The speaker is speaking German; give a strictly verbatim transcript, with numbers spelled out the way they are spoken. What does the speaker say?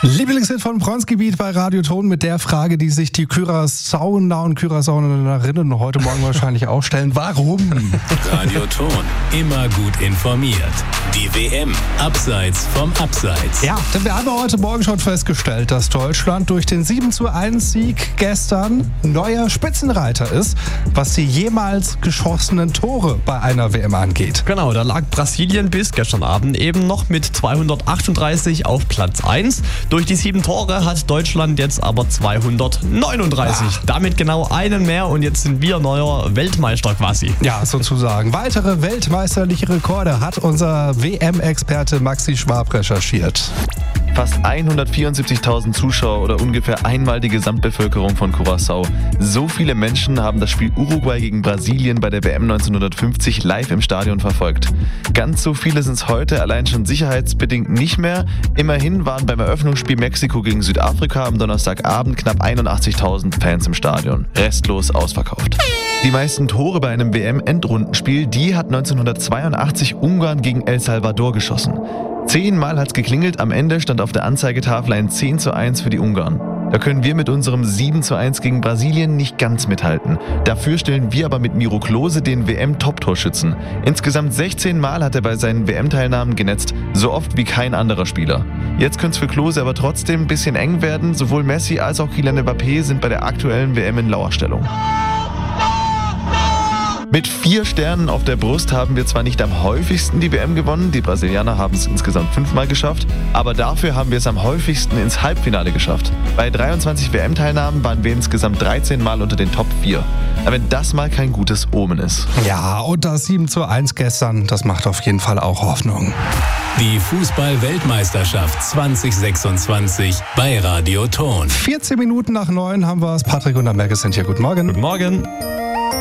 Lieblingshit von Bronzegebiet bei Radio Ton mit der Frage, die sich die Curaçaoer und Curaçaoerinnen heute Morgen wahrscheinlich auch stellen. Warum? Radio Ton, immer gut informiert. Die W M, abseits vom Abseits. Ja, denn wir haben heute Morgen schon festgestellt, dass Deutschland durch den sieben zu eins Sieg gestern neuer Spitzenreiter ist, was die jemals geschossenen Tore bei einer W M angeht. Genau, da lag Brasilien bis gestern Abend eben noch mit zweihundertachtunddreißig auf Platz eins. Durch die sieben Tore hat Deutschland jetzt aber zweihundertneununddreißig. Ach. Damit genau einen mehr und jetzt sind wir neuer Weltmeister quasi. Ja, sozusagen. Weitere weltmeisterliche Rekorde hat unser W M-Experte Maxi Schwab recherchiert. Fast hundertvierundsiebzigtausend Zuschauer oder ungefähr einmal die Gesamtbevölkerung von Curaçao. So viele Menschen haben das Spiel Uruguay gegen Brasilien bei der W M neunzehnhundertfünfzig live im Stadion verfolgt. Ganz so viele sind es heute allein schon sicherheitsbedingt nicht mehr. Immerhin waren beim Eröffnungsspiel Mexiko gegen Südafrika am Donnerstagabend knapp einundachtzigtausend Fans im Stadion. Restlos ausverkauft. Die meisten Tore bei einem W M-Endrundenspiel, die hat neunzehnhundertzweiundachtzig Ungarn gegen El Salvador geschossen. Zehnmal hat's geklingelt, am Ende stand auf der Anzeigetafel ein zehn zu eins für die Ungarn. Da können wir mit unserem sieben zu eins gegen Brasilien nicht ganz mithalten. Dafür stellen wir aber mit Miro Klose den W M-Top-Torschützen. Insgesamt sechzehn Mal hat er bei seinen W M-Teilnahmen genetzt, so oft wie kein anderer Spieler. Jetzt könnte es für Klose aber trotzdem ein bisschen eng werden. Sowohl Messi als auch Kylian Mbappé sind bei der aktuellen W M in Lauerstellung. Mit vier Sternen auf der Brust haben wir zwar nicht am häufigsten die W M gewonnen, die Brasilianer haben es insgesamt fünfmal geschafft, aber dafür haben wir es am häufigsten ins Halbfinale geschafft. Bei dreiundzwanzig W M-Teilnahmen waren wir insgesamt dreizehn Mal unter den Top vier. Aber wenn das mal kein gutes Omen ist. Ja, und das sieben zu eins gestern, das macht auf jeden Fall auch Hoffnung. Die Fußball-Weltmeisterschaft zwanzig sechsundzwanzig bei Radio Ton. vierzehn Minuten nach neun haben wir es. Patrick und Amerke sind hier. Guten Morgen. Guten Morgen.